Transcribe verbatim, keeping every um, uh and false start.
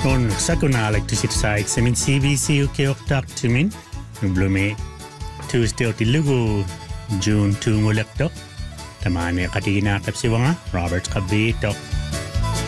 On sakunaalek tu sit saik semin C B C U K oktak timin blume Tuesday ti lugu June tu ngulek tok tamane katina kapsiwanga Robert Kabitok